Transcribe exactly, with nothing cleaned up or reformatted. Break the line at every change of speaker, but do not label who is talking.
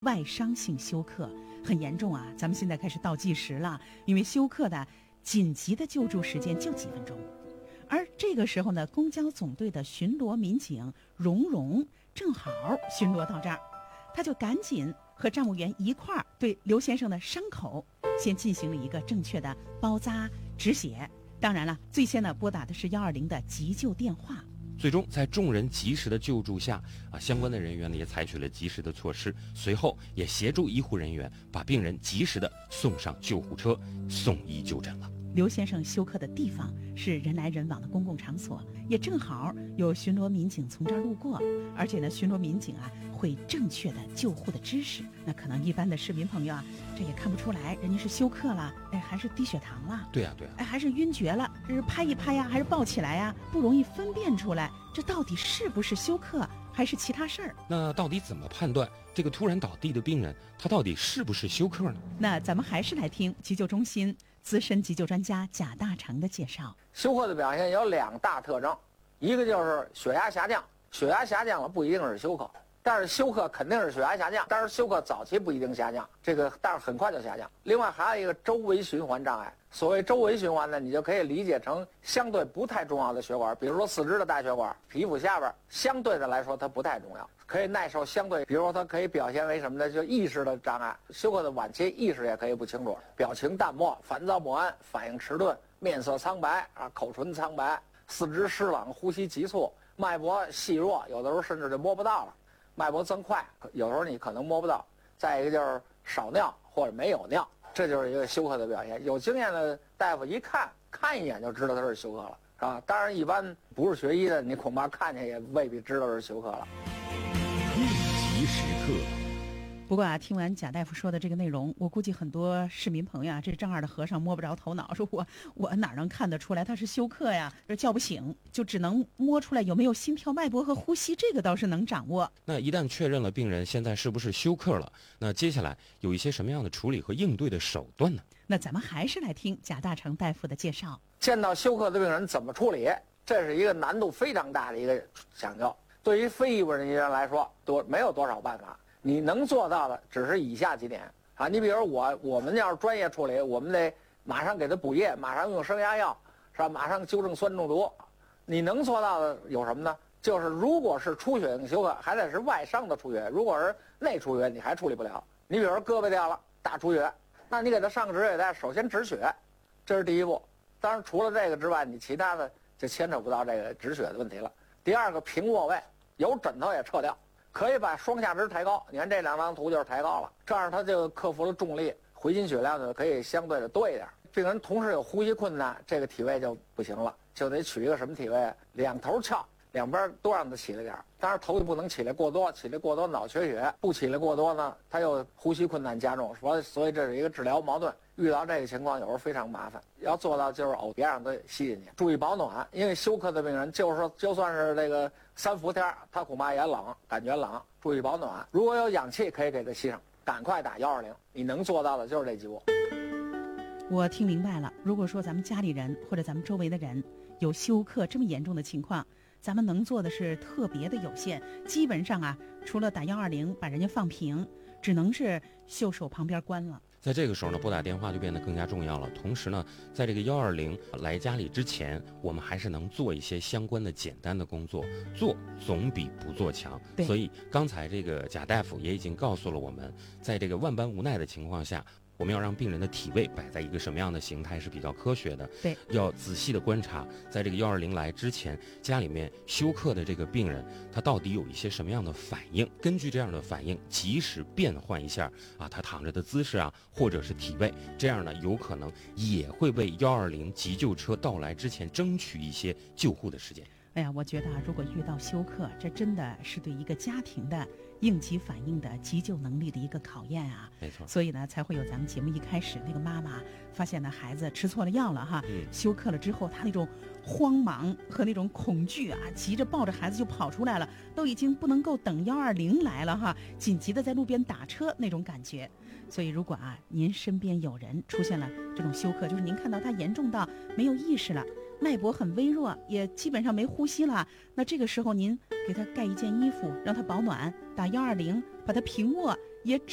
外伤性休克，很严重啊！咱们现在开始倒计时了，因为休克的紧急的救助时间就几分钟。而这个时候呢，公交总队的巡逻民警蓉蓉正好巡逻到这儿，他就赶紧和站务员一块儿对刘先生的伤口先进行了一个正确的包扎止血。当然了，最先呢拨打的是幺二零的急救电话。
最终在众人及时的救助下啊，相关的人员呢也采取了及时的措施，随后也协助医护人员把病人及时的送上救护车，送医就诊了。
刘先生休克的地方是人来人往的公共场所，也正好有巡逻民警从这儿路过，而且呢，巡逻民警啊会正确的救护的知识。那可能一般的市民朋友啊，这也看不出来，人家是休克了，哎，还是低血糖了，
对呀、啊、对呀、啊，
哎，还是晕厥了，这是拍一拍呀、啊，还是抱起来呀、啊，不容易分辨出来，这到底是不是休克，还是其他事儿？
那到底怎么判断这个突然倒地的病人，他到底是不是休克呢？
那咱们还是来听急救中心资深急救专家贾大成的介绍。
休克的表现有两大特征，一个就是血压下降，血压下降了不一定是休克，但是休克肯定是血压下降，但是休克早期不一定下降，这个但是很快就下降。另外还有一个周围循环障碍，所谓周围循环呢，你就可以理解成相对不太重要的血管，比如说四肢的大血管，皮肤下边相对的来说它不太重要，可以耐受相对，比如说它可以表现为什么呢？就意识的障碍，休克的晚期意识也可以不清楚，表情淡漠、烦躁不安、反应迟钝、面色苍白啊，口唇苍白、四肢湿冷、呼吸急促、脉搏细弱，有的时候甚至就摸不到了，脉搏增快，有时候你可能摸不到。再一个就是少尿或者没有尿，这就是一个休克的表现。有经验的大夫一看看一眼就知道他是休克了，是吧？当然一般不是学医的，你恐怕看见也未必知道是休克了。
应急时刻。
不过啊，听完贾大夫说的这个内容，我估计很多市民朋友啊，这正二的和尚摸不着头脑，说我我哪能看得出来他是休克呀？这叫不醒，就只能摸出来有没有心跳、脉搏和呼吸，这个倒是能掌握。
那一旦确认了病人现在是不是休克了，那接下来有一些什么样的处理和应对的手段呢？
那咱们还是来听贾大成大夫的介绍。
见到休克的病人怎么处理，这是一个难度非常大的一个讲究。对于非医务人员来说，多没有多少办法。你能做到的只是以下几点啊！你比如我，我们要是专业处理，我们得马上给他补液，马上用升压药，是吧？马上纠正酸中毒。你能做到的有什么呢？就是如果是出血性休克，还得是外伤的出血；如果是内出血，你还处理不了。你比如说胳膊掉了，大出血，那你给他上个止血带，首先止血，这是第一步。当然，除了这个之外，你其他的就牵扯不到这个止血的问题了。第二个，平卧位，有枕头也撤掉。可以把双下肢抬高，你看这两张图就是抬高了，这样他就克服了重力，回心血量呢可以相对的多一点。病人同时有呼吸困难，这个体位就不行了，就得取一个什么体位？两头翘，两边多让他起来点，当然头就不能起来过多，起来过多脑缺血，不起来过多呢，他又呼吸困难加重，所以所以这是一个治疗矛盾。遇到这个情况有时候非常麻烦，要做到就是偶别让它吸进去，注意保暖，因为休克的病人就是说就算是这个三伏天，他恐怕也冷，感觉冷，注意保暖。如果有氧气可以给他吸上，赶快打幺二零，你能做到的就是这几步。
我听明白了，如果说咱们家里人或者咱们周围的人有休克这么严重的情况，咱们能做的是特别的有限，基本上啊，除了打幺二零把人家放平，只能是袖手旁边观了。
在这个时候呢，拨打电话就变得更加重要了。同时呢，在这个幺二零来家里之前，我们还是能做一些相关的简单的工作，做总比不做强。所以刚才这个贾大夫也已经告诉了我们，在这个万般无奈的情况下，我们要让病人的体位摆在一个什么样的形态是比较科学的。
对，
要仔细的观察，在这个幺二零来之前，家里面休克的这个病人，他到底有一些什么样的反应？根据这样的反应，及时变换一下啊，他躺着的姿势啊，或者是体位，这样呢，有可能也会为幺二零急救车到来之前争取一些救护的时间。
哎呀，我觉得啊，如果遇到休克，这真的是对一个家庭的应急反应的急救能力的一个考验啊。
没错，
所以呢，才会有咱们节目一开始那个妈妈发现呢孩子吃错了药了哈，嗯、休克了之后，她那种慌忙和那种恐惧啊，急着抱着孩子就跑出来了，都已经不能够等幺二零来了哈，紧急的在路边打车那种感觉。所以如果啊，您身边有人出现了这种休克，就是您看到他严重到没有意识了，脉搏很微弱，也基本上没呼吸了，那这个时候您给他盖一件衣服，让他保暖，打幺二零，把他平卧，也